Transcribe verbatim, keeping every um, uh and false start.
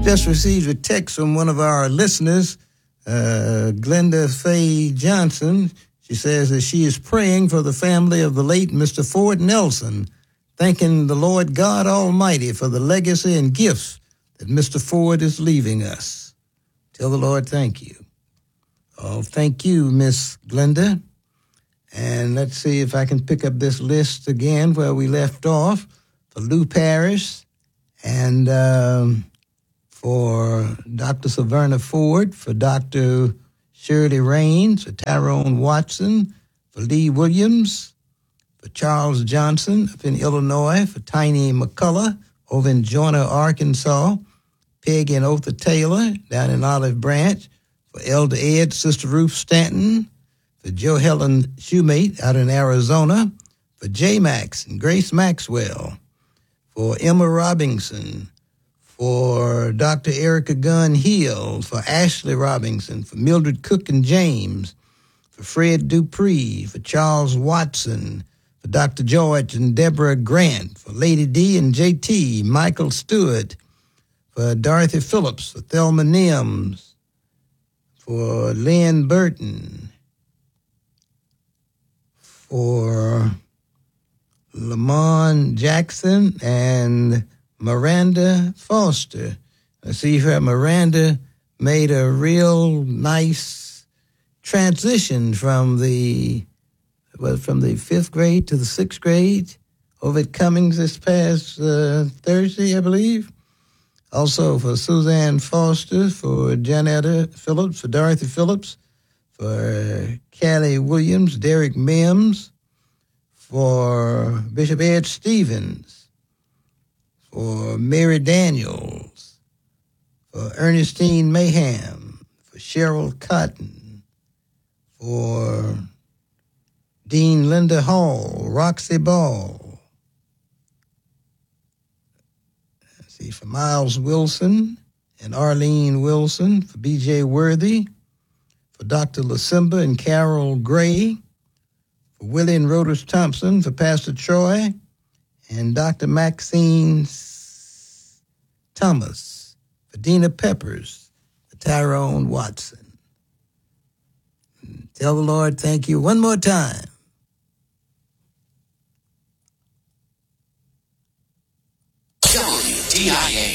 Just received a text from one of our listeners, uh, Glenda Faye Johnson. She says that she is praying for the family of the late Mister Ford Nelson, thanking the Lord God Almighty for the legacy and gifts that Mister Ford is leaving us. Tell the Lord thank you. Oh, thank you, Miss Glenda. And let's see if I can pick up this list again where we left off. For Lou Parrish and um, for Doctor Saverna Ford, for Doctor Shirley Raines, for Tyrone Watson, for Lee Williams, for Charles Johnson up in Illinois, for Tiny McCullough over in Joyner, Arkansas, Peggy and Otha Taylor down in Olive Branch, for Elder Ed, Sister Ruth Stanton, for Joe Helen Shoemate out in Arizona, for J. Max and Grace Maxwell, for Emma Robinson, for Doctor Erica Gunn Hill, for Ashley Robinson, for Mildred Cook and James, for Fred Dupree, for Charles Watson, for Doctor George and Deborah Grant, for Lady D and J T, Michael Stewart, for Dorothy Phillips, for Thelma Nims, for Lynn Burton, for Lamont Jackson and Miranda Foster. I see her. Miranda made a real nice transition from the well, from the fifth grade to the sixth grade over at Cummings this past uh, Thursday, I believe. Also for Suzanne Foster, for Janetta Phillips, for Dorothy Phillips, for Callie Williams, Derek Mims, for Bishop Ed Stevens, for Mary Daniels, for Ernestine Mayhem, for Cheryl Cotton, for Dean Linda Hall, Roxy Ball, let's see, for Miles Wilson and Arlene Wilson, for B J Worthy, for Doctor Lasimba and Carol Gray, for Willie and Rhodas Thompson, for Pastor Troy, and Doctor Maxine Thomas, for Dina Peppers, for Tyrone Watson. Tell the Lord thank you one more time. W D I A